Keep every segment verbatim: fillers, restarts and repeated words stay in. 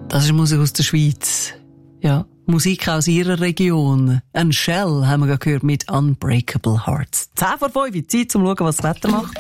Das ist Musik aus der Schweiz. Ja, Musik aus ihrer Region. Ein Shell haben wir gerade gehört mit Unbreakable Hearts. zehn vor fünf, Zeit zum Schauen, was das Wetter macht.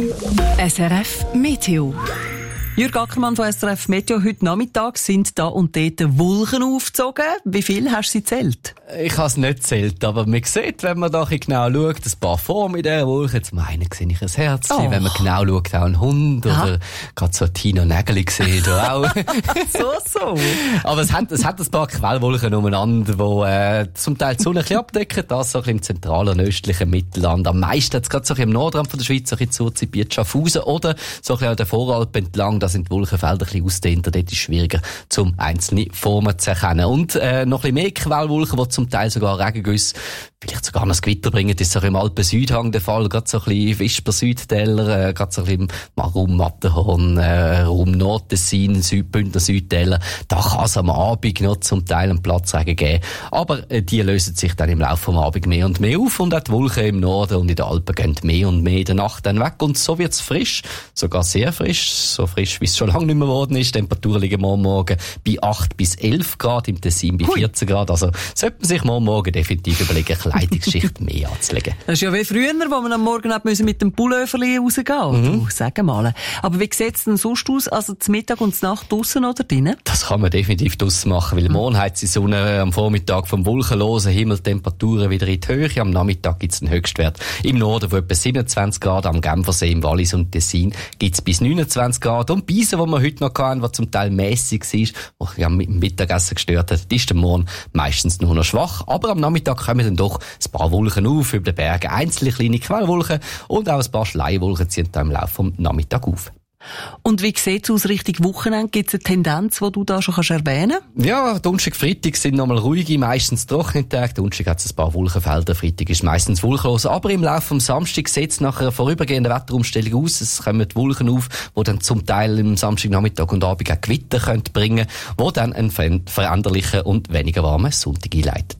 S R F Meteo. Jürg Ackermann von S R F Meteo. Heute Nachmittag sind da und dort Wolken aufgezogen. Wie viel hast du sie gezählt? Ich habe es nicht gezählt, aber man sieht, wenn man da ein genau schaut, ein paar Formen in dieser Wolke. Zum einen sehe ich ein Herzchen, oh. Wenn man genau schaut, auch ein Hund. Aha. Oder gerade so Tina Nägeli gesehen oder auch. so, so. Aber es hat, es hat ein paar Quellwolken umeinander, die äh, zum Teil die Sonne ein bisschen abdecken. Das so ein bisschen im zentralen und östlichen Mittelland. Am meisten hat es gerade so ein bisschen im Nordrand von der Schweiz, so ein bisschen zu Biet Schaffhausen oder so ein bisschen an der Voralpen entlang. Da sind die Wolkenfelder ein bisschen ausdehnter. Dort ist es schwieriger, zum einzelne Formen zu erkennen. Und äh, noch ein bisschen mehr Quellwolken, die zum Teil sogar Regengüsse, vielleicht sogar noch das Gewitter bringen. Das ist auch im Alpen-Südhang der Fall. Gerade so ein bisschen Wisper-Südtäler, äh, gerade so ein bisschen Raum Matterhorn, äh, Raum Nordtessin, Südbündner Südtäler. Da kann es am Abend noch zum Teil einen Platzregen geben. Aber äh, die lösen sich dann im Laufe des Abends mehr und mehr auf. Und auch die Wolken im Norden und in den Alpen gehen mehr und mehr in der Nacht dann weg. Und so wird es frisch, sogar sehr frisch, so frisch, wie es schon lange nicht mehr geworden ist. Die Temperaturen liegen morgen Morgen bei acht bis elf Grad, im Tessin bei vierzehn Grad. Also sollte man sich morgen Morgen definitiv überlegen, Kleidungsschicht mehr anzulegen. Das ist ja wie früher, wo man am Morgen hat müssen mit dem Pulloverli rausgehen. Mhm. Du, sag mal. Aber wie sieht es denn sonst aus? Also zum Mittag und zur Nacht draussen oder drinnen? Das kann man definitiv draussen machen, weil mhm. morgen hat die Sonne am Vormittag vom wolkenlosen Himmel Temperaturen wieder in die Höhe. Am Nachmittag gibt es einen Höchstwert im Norden von etwa siebenundzwanzig Grad, am Genfersee, im Wallis und Tessin gibt es bis neunundzwanzig Grad. Und Beisen, die wir heute noch hatten, was zum Teil mässig war, was am Mittagessen gestört hat, ist der Morgen meistens nur noch schwach. Aber am Nachmittag kommen dann doch ein paar Wolken auf über den Bergen, einzelne kleine Quellwolken und auch ein paar Schleiwolken ziehen dann im Laufe des Nachmittags auf. Und wie sieht es aus Richtung Wochenende? Gibt es eine Tendenz, die du da schon kannst erwähnen kannst? Ja, Donnerstag, Freitag sind nochmal ruhige, meistens trockene Tage. Donnerstag hat es ein paar Wolkenfelder, Freitag ist meistens wolkenlos. Aber im Laufe des Samstags sieht es nach einer vorübergehenden Wetterumstellung aus. Es kommen die Wolken auf, die dann zum Teil am Samstagnachmittag und Abend auch Gewitter können bringen können, die dann einen veränderlichen und weniger warmen Sonntag einleiten.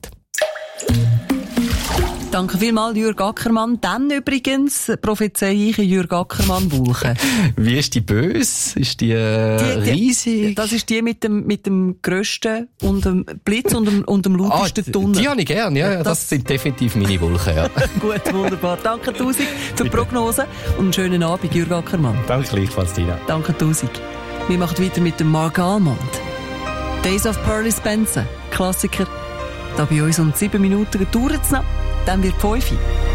Danke vielmals, Jürg Ackermann. Dann übrigens prophezeie ich Jürg Ackermann Wolken. Wie ist die böse? Ist die, äh, die, die riesig? Das ist die mit dem, mit dem grössten und dem Blitz und dem, und dem lautesten ah, Tunnel. Die habe ich gern, ja. Das, das sind definitiv meine Wolken, ja. Gut, wunderbar. Danke tausend für die Prognose und einen schönen Abend, Jürg Ackermann. Danke gleichfalls, Tina. Danke tausend. Wir machen weiter mit dem Mark Almond. Days of Pearly Spencer. Klassiker. Da bei uns um sieben Minuten dauert es noch. Dann wird fünf.